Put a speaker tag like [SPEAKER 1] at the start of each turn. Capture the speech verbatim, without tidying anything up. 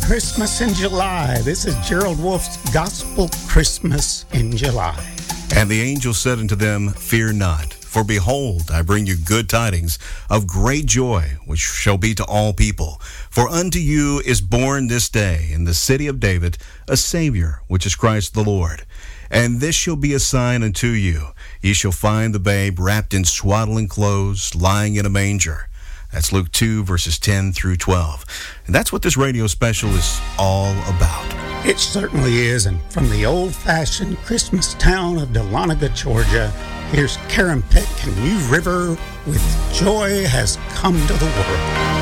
[SPEAKER 1] Christmas in July. This is Gerald Wolf's Gospel Christmas in July.
[SPEAKER 2] And the angel said unto them, Fear not, for behold, I bring you good tidings of great joy, which shall be to all people. For unto you is born this day in the city of David a Savior, which is Christ the Lord. And this shall be a sign unto you. Ye shall find the babe wrapped in swaddling clothes, lying in a manger. That's Luke two, verses ten through twelve. And that's what this radio special is all about.
[SPEAKER 1] It certainly is. And from the old-fashioned Christmas town of Dahlonega, Georgia, here's Karen Pick and New River with Joy Has Come to the World.